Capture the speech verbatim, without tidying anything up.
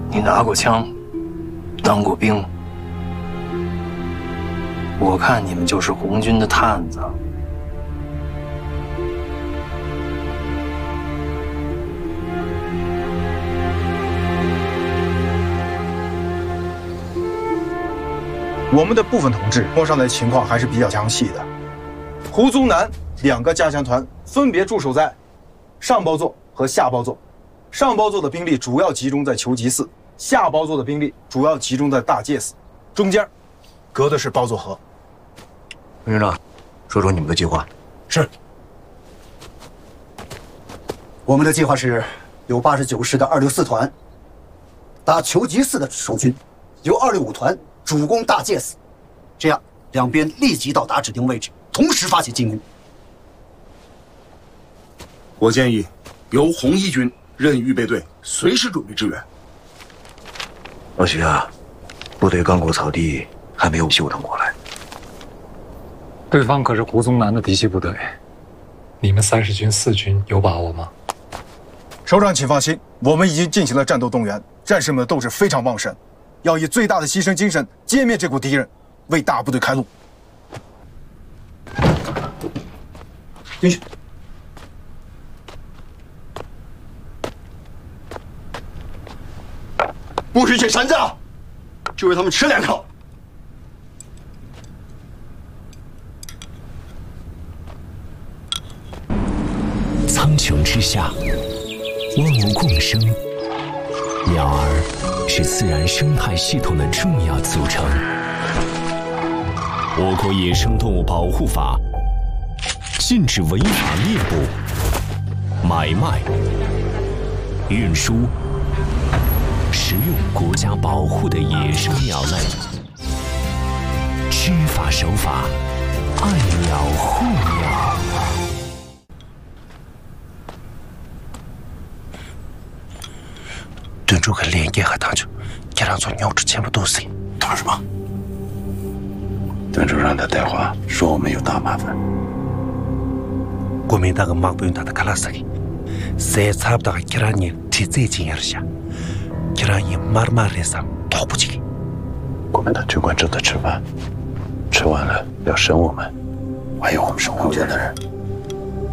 你拿过枪，当过兵，我看你们就是红军的探子。 我们的部分同志摸上来的情况还是比较详细的。胡宗南两个加强团分别驻守在上包座和下包座，上包座的兵力主要集中在求吉寺，下包座的兵力主要集中在大戒寺，中间隔的是包座河。 副营长，说说你们的计划。 是。我们的计划是由八十九师的二六四团打求吉寺的守军，由二六五团主攻大戒寺，这样两边立即到达指定位置，同时发起进攻。 我建议由红一军任预备队，随时准备支援。 老徐啊，部队刚过草地，还没有休整过来。 对方可是胡宗南的嫡系部队，你们三十军、四军有把握吗？ 首长，请放心，我们已经进行了战斗动员，战士们的斗志非常旺盛，要以最大的牺牲精神歼灭这股敌人，为大部队开路。进去。 不许捡山楂，就让他们吃两口。 苍穹之下，万物共生，鸟儿是自然生态系统的重要组成。我国野生动物保护法禁止违法猎捕、买卖、运输、食用国家保护的野生鸟类。知法守法，爱鸟护鸟。 炖猪跟连夜和汤酒，给他做鸟吃全部都是。 他什么？邓主让他带话，说我们有大麻烦。 国民党个马不用他的卡拉斯里，谁差不多给他你提最近一下，给他你慢慢来上逃不进。 国民党军官正在吃饭，吃完了要审我们，还有我们是红军的人。